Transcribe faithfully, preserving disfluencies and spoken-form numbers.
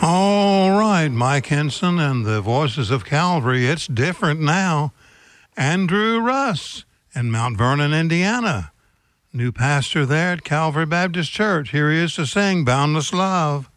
All right, Mike Henson and the Voices of Calvary. It's different now. Andrew Russ in Mount Vernon, Indiana. New pastor there at Calvary Baptist Church. Here he is to sing Boundless Love.